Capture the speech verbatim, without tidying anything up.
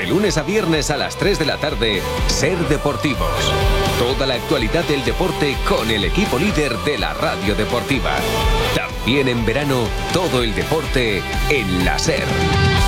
De lunes a viernes a las tres de la tarde, Ser Deportivos. Toda la actualidad del deporte con el equipo líder de la radio deportiva. También en verano, todo el deporte en la SER.